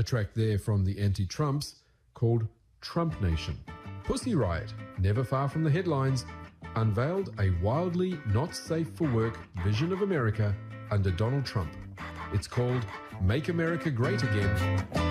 A track there from the anti-Trumps called Trump Nation. Pussy Riot, never far from the headlines, unveiled a wildly not safe for work vision of America under Donald Trump. It's called Make America Great Again.